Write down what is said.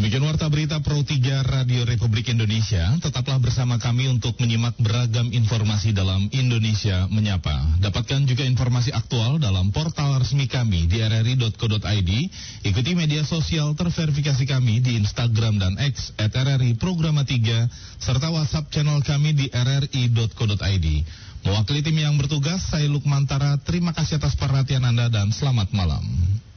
Demikian warta berita Pro 3 Radio Republik Indonesia. Tetaplah bersama kami untuk menyimak beragam informasi dalam Indonesia Menyapa. Dapatkan juga informasi aktual dalam portal resmi kami di rri.co.id. Ikuti media sosial terverifikasi kami di Instagram dan X @RRI Programa 3 serta WhatsApp channel kami di rri.co.id. Mewakili tim yang bertugas, saya Lukmantara. Terima kasih atas perhatian Anda dan selamat malam.